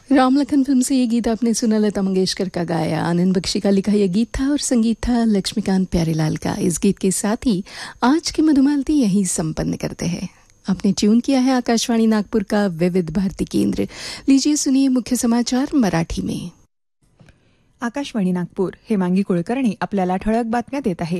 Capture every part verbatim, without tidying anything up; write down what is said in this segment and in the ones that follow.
Ramlakhan film से ये गीत आपने सुना, लता मंगेशकर का गाया, आनंद बख्शी का लिखा यह गीत था और संगीत था लक्ष्मीकांत प्यारेलाल का। इस गीत के साथ ही आज की मधुमालती यहीं संपन्न करते हैं। आपने ट्यून किया है आकाशवाणी नागपुर का विविध भारती केंद्र। लीजिए सुनिए मुख्य समाचार मराठी में। आकाशवाणी नागपूर, हेमांगी कुलकर्णी आपल्याला ठळक बातम्या देत आहे।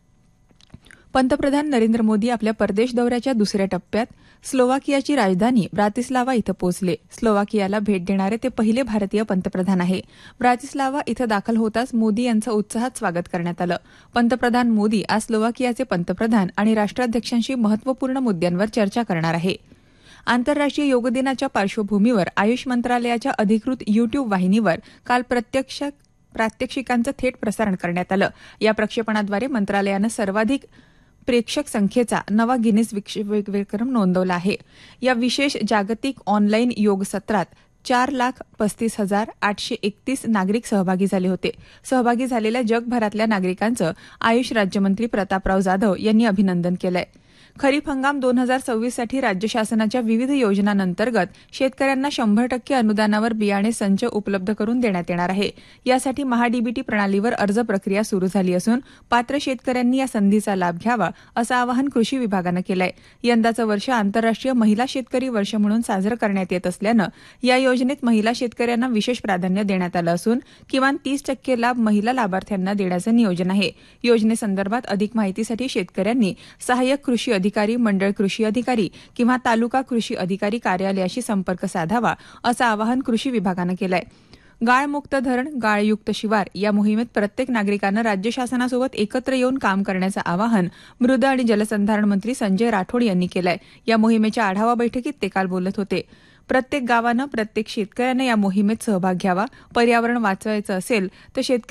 पंतप्रधान नरेंद्र मोदी आपल्या परदेश दौऱ्याच्या दुसऱ्या टप्प्यात स्लोवाकियाची राजधानी ब्रातिस्लावा इथं पोहोचले। स्लोवाकियाला भेट देणारे ते पहिले भारतीय पंतप्रधान आहे। ब्रातिस्लावा इथं दाखल होताच मोदी यांचं उत्साहात स्वागत करण्यात आलं। पंतप्रधान मोदी आज स्लोवाकियाचे पंतप्रधान आणि राष्ट्राध्यक्षांशी महत्त्वपूर्ण मुद्द्यांवर चर्चा करणार आहे। आंतरराष्ट्रीय योग दिनाच्या पार्श्वभूमीवर आयुष मंत्रालयाच्या अधिकृत यूट्यूब वाहिनीवर काल प्रत्यक्ष प्रात्यक्षिकांचं थेट प्रसारण करण्यात आलं। या प्रक्षेपणाद्वारे मंत्रालयानं सर्वाधिक प्रेक्षक संख्येचा नवा गिनीज विक्रम नोंदवला आहे। या विशेष जागतिक ऑनलाईन योग सत्रात चार लाख पस्तीस हजार आठशे एकतीस नागरिक सहभागी झाले होते। सहभागी झालेल्या जगभरातल्या नागरिकांचं आयुष राज्यमंत्री प्रतापराव जाधव यांनी अभिनंदन केलंय। खरीप हंगाम दोन हजार सव्वीस साठी राज्य शासनाच्या विविध योजनांअंतर्गत शेतकऱ्यांना शंभर टक्के अनुदानावर बियाणे संच उपलब्ध करून देण्यात येणार आहे। यासाठी महाडीबीटी प्रणालीवर अर्ज प्रक्रिया सुरू झाली असून पात्र शेतकऱ्यांनी या संधीचा लाभ घ्यावा असं आवाहन कृषी विभागानं केलंय। यंदाचं वर्ष आंतरराष्ट्रीय महिला शेतकरी वर्ष म्हणून साजरं करण्यात येत असल्यानं या योजनेत महिला शेतकऱ्यांना विशेष प्राधान्य देण्यात आलं असून किमान तीस टक्के लाभ महिला लाभार्थ्यांना देण्याचं नियोजन आहे। योजनेसंदर्भात अधिक माहितीसाठी शेतकऱ्यांनी सहाय्यक कृषी अधिकारी, मंडळ कृषी अधिकारी किंवा तालुका कृषी अधिकारी कार्यालयाशी संपर्क साधावा असं आवाहन कृषी विभागानं केलंय। गाळमुक्त धरण, गाळयुक्त शिवार या मोहिमेत प्रत्येक नागरिकानं राज्य शासनासोबत एकत्र येऊन काम करण्याचं आवाहन मृद आणि जलसंधारण मंत्री संजय राठोड यांनी केलंय। या मोहिमेच्या आढावा बैठकीत ते काल बोलत होते। प्रत्येक गावानं, प्रत्येक शेतकऱ्यानं या मोहिमेत सहभाग घ्यावा। पर्यावरण वाचवायचं असेल तर शेतकरी